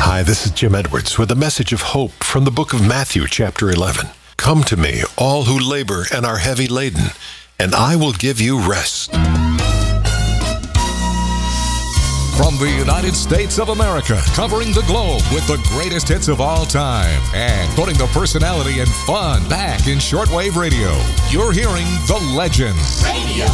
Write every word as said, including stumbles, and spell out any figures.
Hi, this is Jim Edwards with a message of hope from the book of Matthew, chapter eleven. Come to me, all who labor and are heavy laden, and I will give you rest. From the United States of America, covering the globe with the greatest hits of all time and putting the personality and fun back in shortwave radio, you're hearing The Legends. Radio.